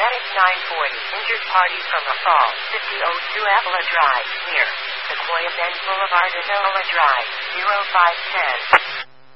Medic 940. Injured party from a fall. 5002 Avila Drive. Near Sequoia Bend Boulevard, Avila Drive. 0510.